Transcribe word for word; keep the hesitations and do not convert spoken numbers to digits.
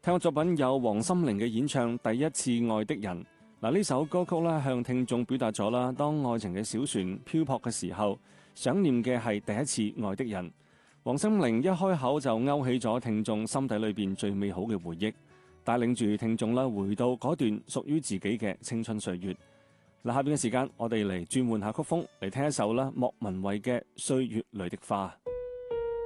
聽過作品有黃心凌嘅演唱《第一次愛的人》。嗱，呢首歌曲咧向聽眾表達咗啦，當愛情嘅小船漂泊嘅時候，想念嘅係第一次愛的人。黃心凌一開口就勾起咗聽眾心底裏邊最美好嘅回憶，帶領住聽眾啦回到嗰段屬於自己嘅青春歲月。嗱，下邊嘅時間我哋嚟轉換下曲風，嚟聽一首啦莫文蔚嘅《歲月裏的花》。